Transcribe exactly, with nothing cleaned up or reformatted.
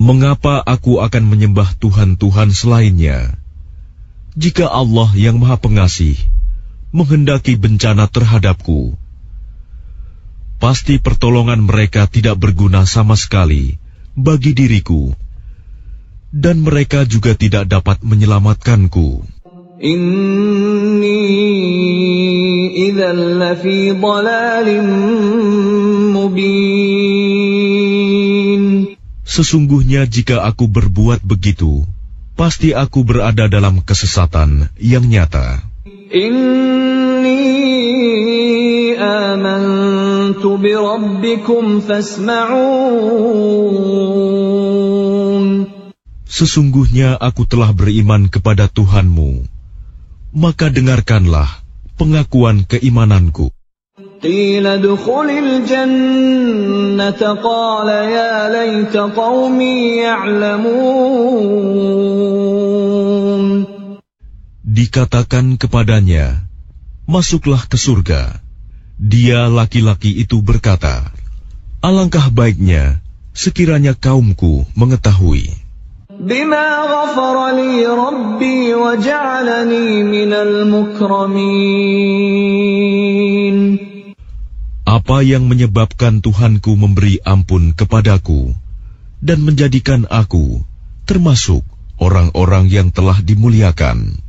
Mengapa aku akan menyembah Tuhan-Tuhan selainnya? Jika Allah yang Maha Pengasih menghendaki bencana terhadapku, pasti pertolongan mereka tidak berguna sama sekali bagi diriku, dan mereka juga tidak dapat menyelamatkanku. Inni idzan lafi dhalalin mubin. Sesungguhnya jika aku berbuat begitu, pasti aku berada dalam kesesatan yang nyata. Inni amantu bi rabbikum fasma'un. Sesungguhnya aku telah beriman kepada Tuhanmu, maka dengarkanlah pengakuan keimananku. Qila dukhulil jannata qala ya laita qaumi ya'lamun. Dikatakan kepadanya, masuklah ke surga. Dia laki-laki itu berkata, alangkah baiknya sekiranya kaumku mengetahui. Bima ghafara li rabbi wa ja'alani minal mukramin. Apa yang menyebabkan Tuhanku memberi ampun kepadaku dan menjadikan aku termasuk orang-orang yang telah dimuliakan.